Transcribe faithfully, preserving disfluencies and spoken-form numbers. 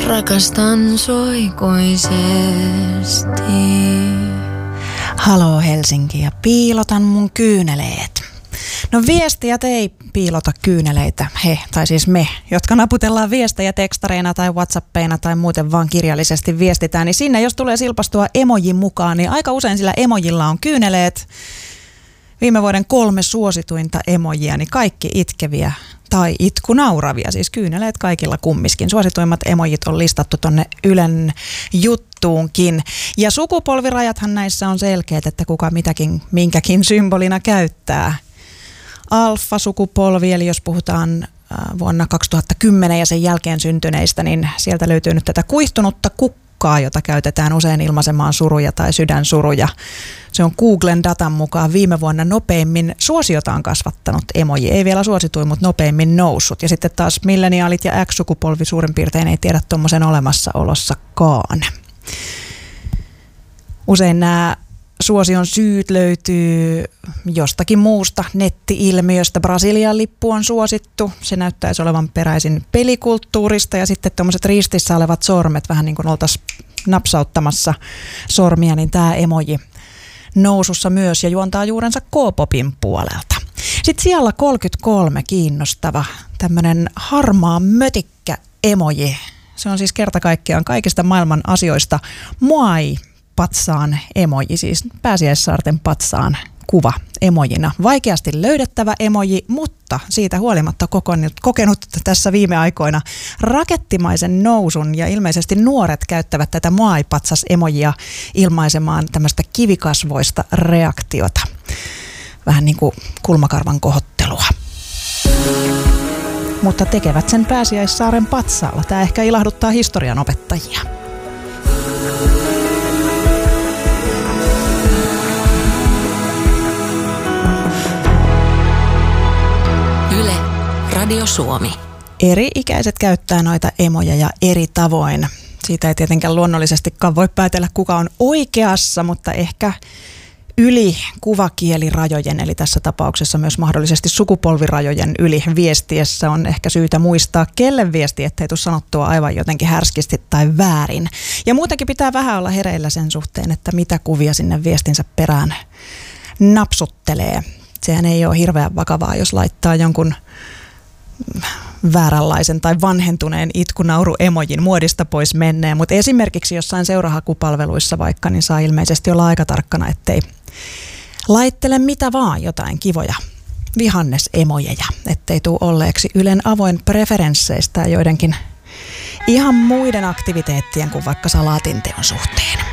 Rakastan sua ikuisesti. Haloo Helsinki ja piilotan mun kyyneleet. No viestijät ei piilota kyyneleitä, he, tai siis me, jotka naputellaan viestejä tekstareina tai whatsappeina tai muuten vaan kirjallisesti viestitään, niin sinne jos tulee silpastua emojin mukaan, niin aika usein sillä emojilla on kyyneleet. Viime vuoden kolme suosituinta emojia, niin kaikki itkeviä tai itkunauravia, siis kyyneleet kaikilla kummiskin. Suosituimmat emojit on listattu tonne Ylen juttuunkin. Ja sukupolvirajathan näissä on selkeät, että kuka mitäkin, minkäkin symbolina käyttää. Alfa-sukupolvi, eli jos puhutaan vuonna kaksituhattakymmenen ja sen jälkeen syntyneistä, niin sieltä löytyy nyt tätä kuihtunutta kukkaa, jota käytetään usein ilmaisemaan suruja tai sydänsuruja. Se on Googlen datan mukaan viime vuonna nopeimmin suosiotaan kasvattanut emoji. Ei vielä suosituin, mutta nopeimmin noussut. Ja sitten taas milleniaalit ja X-sukupolvi suurin piirtein ei tiedä tuommoisen olemassaolossakaan. Usein nämä suosion syyt löytyy jostakin muusta netti-ilmiöstä. Brasilian lippu on suosittu. Se näyttäisi olevan peräisin pelikulttuurista ja sitten tuommoiset ristissä olevat sormet, vähän niin kuin oltaisiin napsauttamassa sormia, niin tämä emoji nousussa myös ja juontaa juurensa K-popin puolelta. Sitten siellä kolmekymmentäkolme kiinnostava tämmöinen harmaa mötikkä emoji. Se on siis kerta kaikkiaan kaikista maailman asioista Moai patsaan emoji, siis Pääsiäissaarten patsaan kuva emojina. Vaikeasti löydettävä emoji, mutta siitä huolimatta kokenut, kokenut tässä viime aikoina rakettimaisen nousun ja ilmeisesti nuoret käyttävät tätä Moai-patsas emojia ilmaisemaan tämmöistä kivikasvoista reaktiota. Vähän niin kuin kulmakarvan kohottelua. Mutta tekevät sen Pääsiäissaaren patsaalla. Tämä ehkä ilahduttaa historian opettajia. Yle, Radio Suomi. Eri-ikäiset käyttää noita emoja ja eri tavoin. Siitä ei tietenkään luonnollisestikaan voi päätellä, kuka on oikeassa, mutta ehkä yli kuvakielirajojen, eli tässä tapauksessa myös mahdollisesti sukupolvirajojen yli viestiessä on ehkä syytä muistaa, kelle viesti, ettei tule sanottua aivan jotenkin härskisti tai väärin. Ja muutenkin pitää vähän olla hereillä sen suhteen, että mitä kuvia sinne viestinsä perään napsuttelee. Sehän ei ole hirveän vakavaa, jos laittaa jonkun vääränlaisen tai vanhentuneen itkunauru-emojin muodista pois menneen, mutta esimerkiksi jossain seurahakupalveluissa vaikka, niin saa ilmeisesti olla aika tarkkana, ettei laittele mitä vaan jotain kivoja vihannesemojeja, ettei tule olleeksi Ylen avoin preferensseistä ja joidenkin ihan muiden aktiviteettien kuin vaikka salaatinteon suhteen.